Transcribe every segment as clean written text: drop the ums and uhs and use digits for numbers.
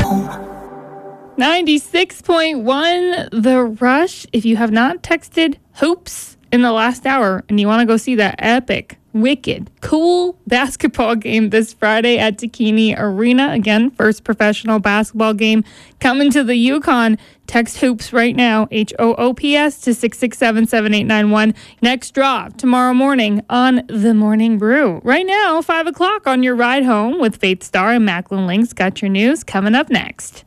home. 96.1 The Rush. If you have not texted hoops in the last hour and you want to go see that epic, wicked, cool basketball game this Friday at Takini Arena. Again, first professional basketball game coming to the Yukon. Text hoops right now, HOOPS to 667-7891. Next draw tomorrow morning on The Morning Brew. Right now, 5 o'clock on your ride home with Faith Star and Macklin Links. Got your news coming up next.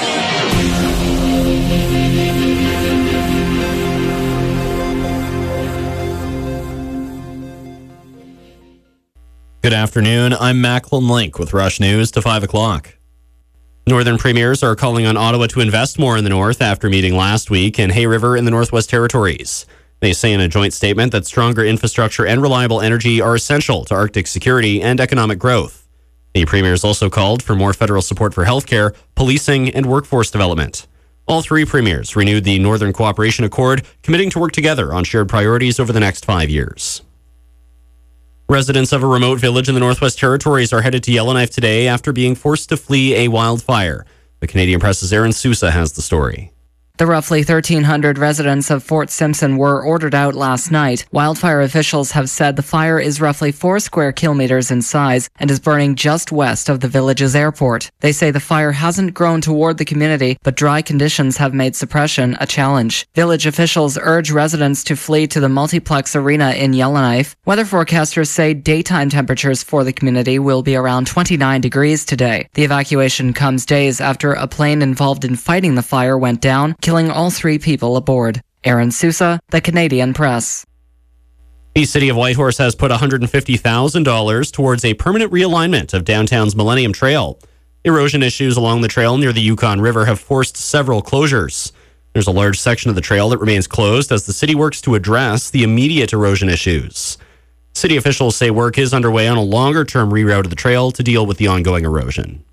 Good afternoon. I'm Macklin Link with Rush News to 5 o'clock. Northern premiers are calling on Ottawa to invest more in the north after meeting last week in Hay River in the Northwest Territories. They say in a joint statement that stronger infrastructure and reliable energy are essential to Arctic security and economic growth. The premiers also called for more federal support for healthcare, policing, and workforce development. All three premiers renewed the Northern Cooperation Accord, committing to work together on shared priorities over the next 5 years. Residents of a remote village in the Northwest Territories are headed to Yellowknife today after being forced to flee a wildfire. The Canadian Press's Aaron Sousa has the story. The roughly 1,300 residents of Fort Simpson were ordered out last night. Wildfire officials have said the fire is roughly 4 square kilometers in size and is burning just west of the village's airport. They say the fire hasn't grown toward the community, but dry conditions have made suppression a challenge. Village officials urge residents to flee to the multiplex arena in Yellowknife. Weather forecasters say daytime temperatures for the community will be around 29 degrees today. The evacuation comes days after a plane involved in fighting the fire went down, killing all 3 people aboard. Aaron Sousa, The Canadian Press. The City of Whitehorse has put $150,000 towards a permanent realignment of downtown's Millennium Trail. Erosion issues along the trail near the Yukon River have forced several closures. There's a large section of the trail that remains closed as the city works to address the immediate erosion issues. City officials say work is underway on a longer-term reroute of the trail to deal with the ongoing erosion.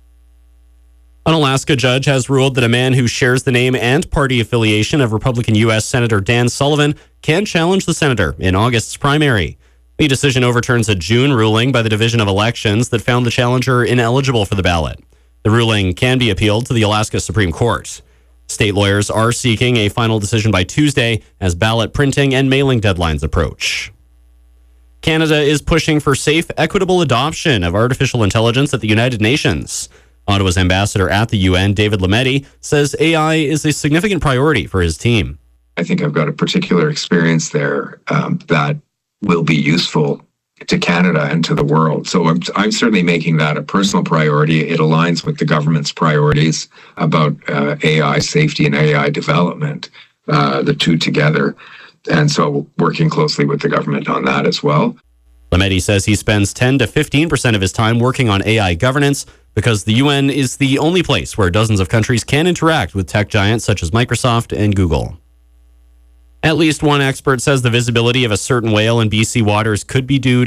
An Alaska judge has ruled that a man who shares the name and party affiliation of Republican U.S. Senator Dan Sullivan can challenge the senator in August's primary. The decision overturns a June ruling by the Division of Elections that found the challenger ineligible for the ballot. The ruling can be appealed to the Alaska Supreme Court. State lawyers are seeking a final decision by Tuesday as ballot printing and mailing deadlines approach. Canada is pushing for safe, equitable adoption of artificial intelligence at the United Nations. Ottawa's ambassador at the UN, David Lametti, says AI is a significant priority for his team. I think I've got a particular experience there that will be useful to Canada and to the world. So I'm certainly making that a personal priority. It aligns with the government's priorities about AI safety and AI development, the two together. And so working closely with the government on that as well. Lametti says he spends 10 to 15% of his time working on AI governance because the UN is the only place where dozens of countries can interact with tech giants such as Microsoft and Google. At least one expert says the visibility of a certain whale in BC waters could be due to